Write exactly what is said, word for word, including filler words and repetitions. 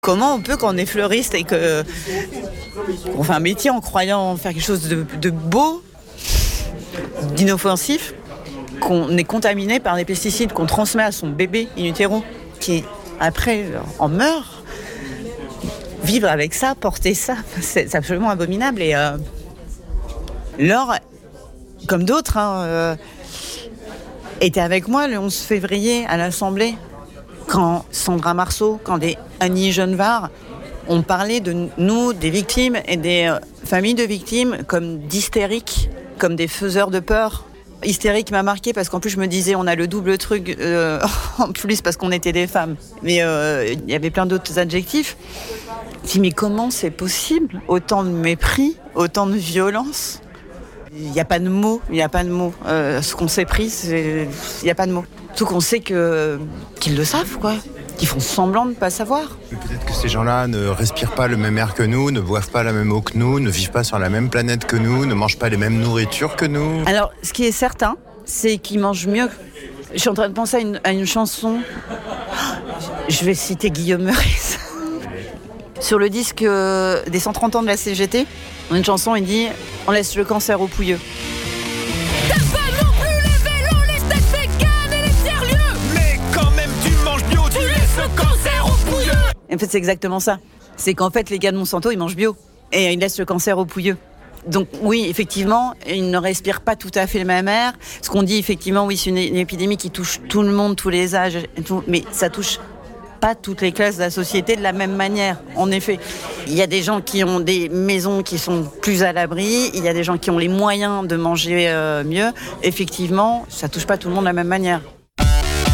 Comment on peut, quand on est fleuriste et que qu'on fait un métier en croyant faire quelque chose de, de beau, d'inoffensif, qu'on est contaminé par des pesticides qu'on transmet à son bébé in utero, qui après en meurt, vivre avec ça, porter ça, c'est, c'est absolument abominable. Et euh, Laure, comme d'autres, hein, euh, était avec moi le onze février à l'Assemblée, quand Sandra Marceau, quand des Annie Genevard ont parlé de nous, des victimes et des euh, familles de victimes, comme d'hystériques, comme des faiseurs de peur. Hystérique m'a marqué parce qu'en plus je me disais on a le double truc euh, en plus parce qu'on était des femmes. Mais euh, il y avait plein d'autres adjectifs. Je me dis mais comment c'est possible ? Autant de mépris, autant de violence. Il n'y a pas de mots, il n'y a pas de mots. Euh, ce qu'on s'est pris, c'est... il n'y a pas de mots. Tout qu'on sait que... qu'ils le savent, quoi. Qu'ils font semblant de ne pas savoir. Peut-être que ces gens-là ne respirent pas le même air que nous, ne boivent pas la même eau que nous, ne vivent pas sur la même planète que nous, ne mangent pas les mêmes nourritures que nous. Alors, ce qui est certain, c'est qu'ils mangent mieux. Je suis en train de penser à une, à une chanson. Je vais citer Guillaume Meurice. Sur le disque des cent trente ans de la C G T, on a une chanson, il dit « On laisse le cancer aux pouilleux ». T'as pas non plus les vélos, les steaks véganes et les tiers-lieux. Mais quand même tu manges bio, tu laisses le cancer aux pouilleux. En fait, c'est exactement ça. C'est qu'en fait, les gars de Monsanto, ils mangent bio. Et ils laissent le cancer aux pouilleux. Donc oui, effectivement, ils ne respirent pas tout à fait le même air. Ce qu'on dit, effectivement, oui, c'est une, une épidémie qui touche tout le monde, tous les âges, tout, mais ça touche pas toutes les classes de la société de la même manière. En effet, il y a des gens qui ont des maisons qui sont plus à l'abri, il y a des gens qui ont les moyens de manger euh, mieux. Effectivement, ça touche pas tout le monde de la même manière.